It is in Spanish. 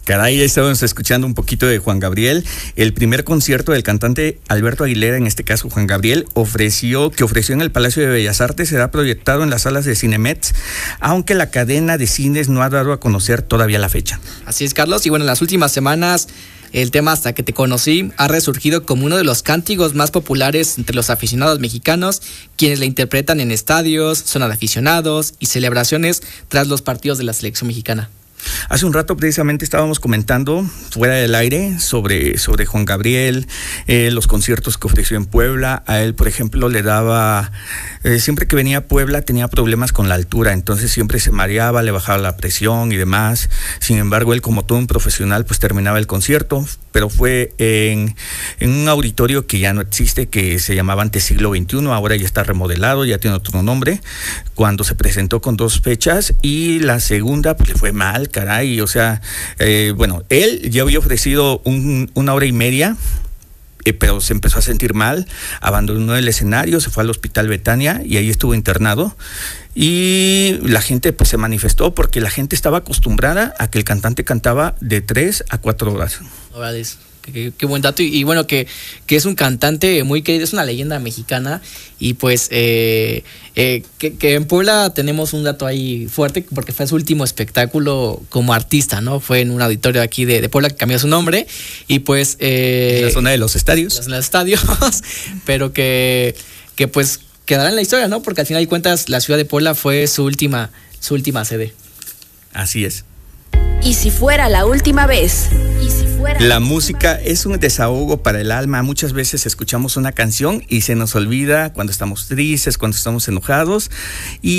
Caray, ya estábamos escuchando un poquito de Juan Gabriel. El primer concierto del cantante Alberto Aguilera, en este caso Juan Gabriel, que ofreció en el Palacio de Bellas Artes, será proyectado en las salas de Cinemex, aunque la cadena de cines no ha dado a conocer todavía la fecha. Así es, Carlos, y bueno, en las últimas semanas el tema Hasta que te conocí ha resurgido como uno de los cánticos más populares entre los aficionados mexicanos, quienes la interpretan en estadios, zona de aficionados y celebraciones tras los partidos de la selección mexicana. Hace un rato precisamente estábamos comentando fuera del aire sobre Juan Gabriel, los conciertos que ofreció en Puebla. A él, por ejemplo, le daba, siempre que venía a Puebla tenía problemas con la altura, entonces siempre se mareaba, le bajaba la presión y demás. Sin embargo, él, como todo un profesional, pues terminaba el concierto, pero fue en un auditorio que ya no existe, que se llamaba antes Siglo XXI, ahora ya está remodelado, ya tiene otro nombre, cuando se presentó con 2 fechas, y la segunda pues le fue mal, caray, o sea, bueno, él ya había ofrecido 1 hora y media, pero se empezó a sentir mal, abandonó el escenario, se fue al Hospital Betania y ahí estuvo internado. Y la gente pues se manifestó porque la gente estaba acostumbrada a que el cantante cantaba de 3 a 4 horas. Qué buen dato, y bueno, que es un cantante muy querido, es una leyenda mexicana, y pues que en Puebla tenemos un dato ahí fuerte, porque fue su último espectáculo como artista, ¿no? Fue en un auditorio aquí de Puebla, que cambió su nombre, y pues... en la zona de los estadios. En los estadios, pero que pues quedará en la historia, ¿no? Porque al final de cuentas la ciudad de Puebla fue su última sede. Así es. Y si fuera la última vez. La música es un desahogo para el alma. Muchas veces escuchamos una canción y se nos olvida cuando estamos tristes, cuando estamos enojados, y